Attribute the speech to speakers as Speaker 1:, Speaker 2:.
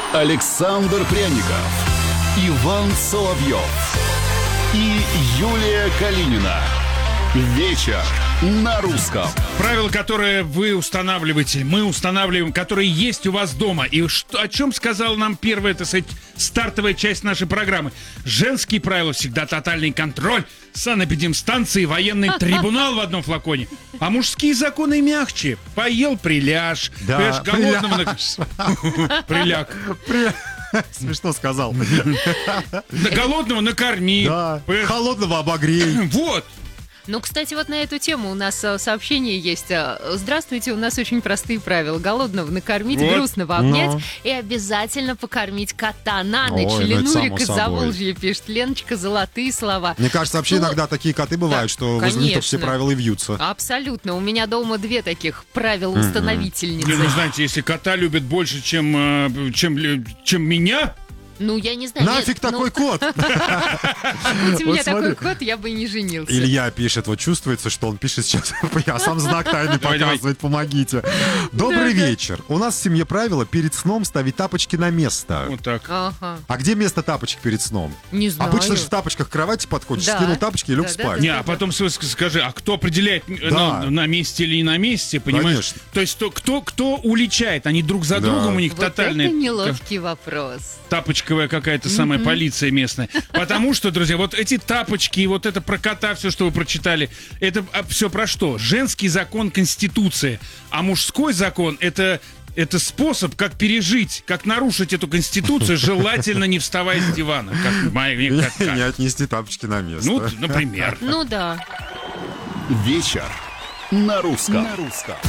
Speaker 1: Александр Пряников, Иван Соловьев и Юлия Калинина. Вечер на русском.
Speaker 2: Правила, которые вы устанавливаете, мы устанавливаем, которые есть у вас дома. И о чем сказала нам первая, так сказать, стартовая часть нашей программы. Женские правила всегда тотальный контроль, санэпидемстанции, военный трибунал в одном флаконе. А мужские законы мягче. Поел — приляж.
Speaker 3: Да,
Speaker 2: голодного приляг.
Speaker 3: Смешно сказал.
Speaker 2: Голодного накорми.
Speaker 3: Да. Холодного обогрей.
Speaker 2: Вот.
Speaker 4: Ну, кстати, вот на эту тему у нас сообщение есть. Здравствуйте, у нас очень простые правила. Голодного накормить,
Speaker 2: вот.
Speaker 4: грустного обнять и обязательно покормить кота на ночь.
Speaker 3: Ой,
Speaker 4: Или
Speaker 3: ну это само
Speaker 4: Нурик из
Speaker 3: собой.
Speaker 4: Заволжья пишет. Леночка, золотые слова.
Speaker 3: Мне кажется, вообще иногда такие коты бывают,
Speaker 4: Да,
Speaker 3: что возле них все
Speaker 4: конечно.
Speaker 3: правила и вьются.
Speaker 4: Абсолютно. У меня дома две таких правила-установительницы.
Speaker 2: Не, ну, знаете, если кота любят больше, чем меня,
Speaker 4: Ну, я не знаю.
Speaker 3: Нафиг
Speaker 4: нет,
Speaker 3: такой кот?
Speaker 4: Будь у меня
Speaker 3: Вот
Speaker 4: такой
Speaker 3: смотри.
Speaker 4: кот, я бы и не женился.
Speaker 3: Илья пишет, вот чувствуется, что он пишет сейчас, я сам знак тайны
Speaker 2: Давай,
Speaker 3: показывает, помогите. Добрый вечер. У нас в семье правило перед сном ставить тапочки на место.
Speaker 2: вот так.
Speaker 4: Ага.
Speaker 3: А где место тапочек перед сном?
Speaker 4: Не знаю.
Speaker 3: Обычно же в тапочках к кровати подходишь,
Speaker 4: Да.
Speaker 3: скинул тапочки и лег
Speaker 4: Да, да,
Speaker 3: спать.
Speaker 2: Не, а потом скажи, а кто определяет,
Speaker 3: Да.
Speaker 2: на месте или не на месте, понимаешь?
Speaker 3: Конечно.
Speaker 2: То есть кто уличает? Они друг за
Speaker 3: Да.
Speaker 2: другом, у них
Speaker 4: Вот это
Speaker 2: тотальная
Speaker 4: неловкий вопрос.
Speaker 2: тапочковая какая-то самая полиция местная. Потому что, друзья, вот эти тапочки, и вот это про кота, все, что вы прочитали, это все про что? Женский закон — Конституция, а мужской закон — это способ, как пережить, как нарушить эту Конституцию, желательно не вставая с дивана. Как
Speaker 3: Не отнести тапочки на место.
Speaker 2: ну, например.
Speaker 4: Ну да.
Speaker 1: Вечер на русском.